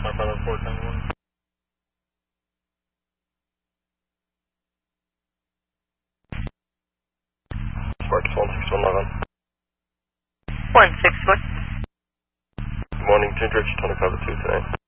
Spark 1611. 161. Good morning, Ginger, 25 at 2 today.